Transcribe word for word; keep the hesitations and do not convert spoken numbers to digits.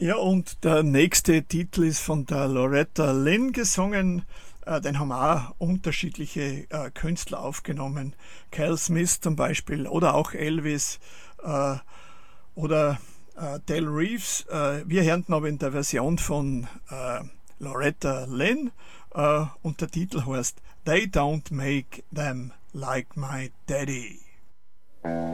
Ja, und der nächste Titel ist von der Loretta Lynn gesungen. Äh, den haben auch unterschiedliche äh, Künstler aufgenommen. Cal Smith zum Beispiel oder auch Elvis äh, oder äh, Del Reeves. Äh, wir hören aber in der Version von äh, Loretta Lynn äh, und der Titel heißt They Don't Make Them Like My Daddy.